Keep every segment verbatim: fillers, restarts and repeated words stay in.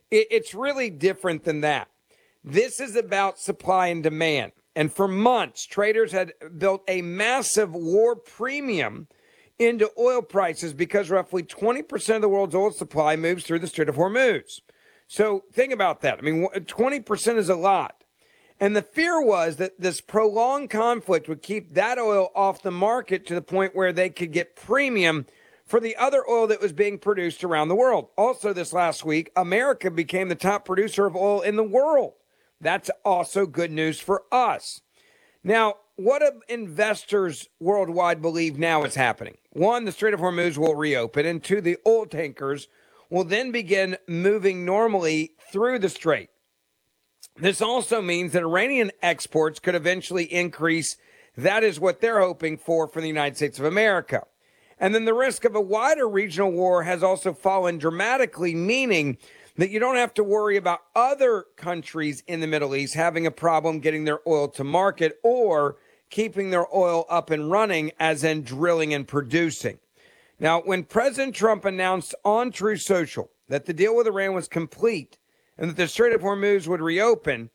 It, it's really different than that. This is about supply and demand. And for months, traders had built a massive war premium into oil prices because roughly twenty percent of the world's oil supply moves through the Strait of Hormuz. So think about that. I mean, twenty percent is a lot. And the fear was that this prolonged conflict would keep that oil off the market to the point where they could get premium for the other oil that was being produced around the world. Also, this last week, America became the top producer of oil in the world. That's also good news for us. Now, what do investors worldwide believe now is happening? One, the Strait of Hormuz will reopen, and two, the oil tankers will then begin moving normally through the strait. This also means that Iranian exports could eventually increase. That is what they're hoping for for the United States of America. And then the risk of a wider regional war has also fallen dramatically, meaning that you don't have to worry about other countries in the Middle East having a problem getting their oil to market or keeping their oil up and running, as in drilling and producing. Now, when President Trump announced on Truth Social that the deal with Iran was complete and that the Strait of Hormuz would reopen,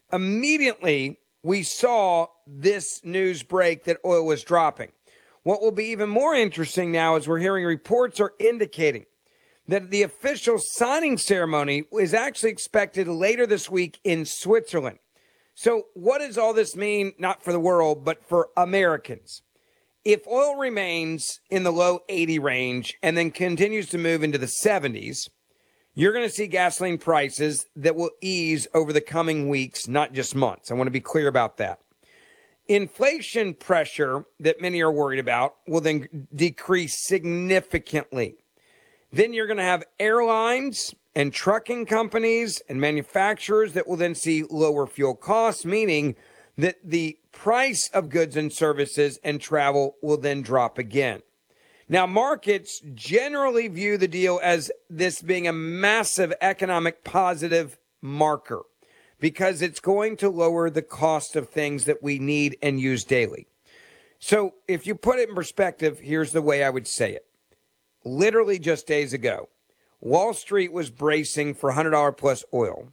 immediately we saw this news break that oil was dropping. What will be even more interesting now is we're hearing reports are indicating that the official signing ceremony is actually expected later this week in Switzerland. So what does all this mean, not for the world, but for Americans? If oil remains in the low eighty range and then continues to move into the seventies, you're going to see gasoline prices that will ease over the coming weeks, not just months. I want to be clear about that. Inflation pressure that many are worried about will then decrease significantly. Then you're going to have airlines and trucking companies and manufacturers that will then see lower fuel costs, meaning that the price of goods and services and travel will then drop again. Now, markets generally view the deal as this being a massive economic positive marker because it's going to lower the cost of things that we need and use daily. So if you put it in perspective, here's the way I would say it. Literally just days ago, Wall Street was bracing for one hundred dollars plus oil,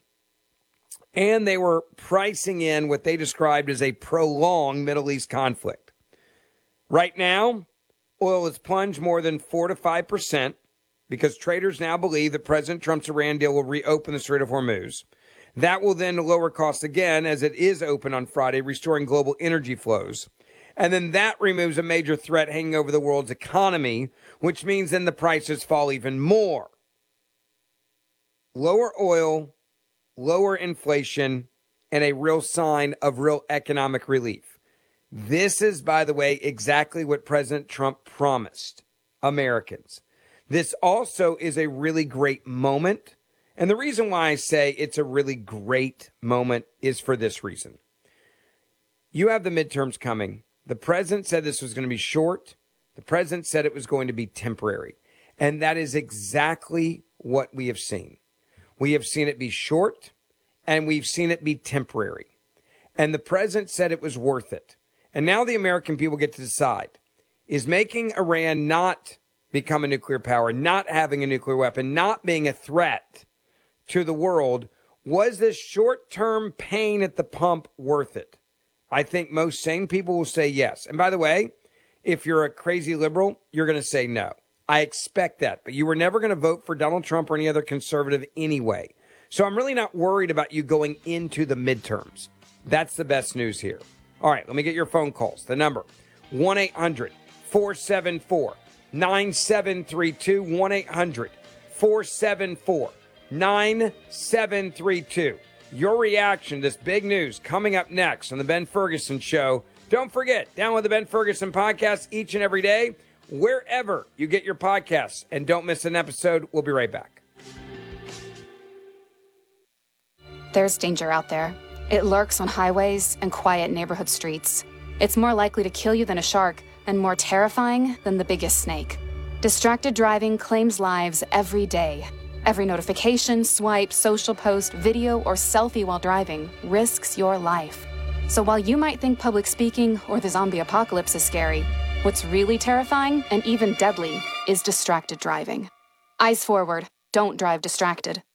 and they were pricing in what they described as a prolonged Middle East conflict. Right now, oil has plunged more than four to five percent because traders now believe that President Trump's Iran deal will reopen the Strait of Hormuz. That will then lower costs again as it is open on Friday, restoring global energy flows. And then that removes a major threat hanging over the world's economy, which means then the prices fall even more. Lower oil, lower inflation, and a real sign of real economic relief. This is, by the way, exactly what President Trump promised Americans. This also is a really great moment. And the reason why I say it's a really great moment is for this reason. You have the midterms coming. The president said this was going to be short. The president said it was going to be temporary. And that is exactly what we have seen. We have seen it be short, and we've seen it be temporary. And the president said it was worth it. And now the American people get to decide. Is making Iran not become a nuclear power, not having a nuclear weapon, not being a threat to the world, was this short-term pain at the pump worth it? I think most sane people will say yes. And by the way, if you're a crazy liberal, you're going to say no. I expect that. But you were never going to vote for Donald Trump or any other conservative anyway. So I'm really not worried about you going into the midterms. That's the best news here. All right, let me get your phone calls. The number, one eight hundred four seven four nine seven three two, one eight hundred four seven four nine seven three two. Your reaction to this big news coming up next on The Ben Ferguson Show. Don't forget, download the Ben Ferguson podcast each and every day, wherever you get your podcasts. And don't miss an episode. We'll be right back. There's danger out there. It lurks on highways and quiet neighborhood streets. It's more likely to kill you than a shark and more terrifying than the biggest snake. Distracted driving claims lives every day. Every notification, swipe, social post, video, or selfie while driving risks your life. So while you might think public speaking or the zombie apocalypse is scary, what's really terrifying and even deadly is distracted driving. Eyes forward. Don't drive distracted.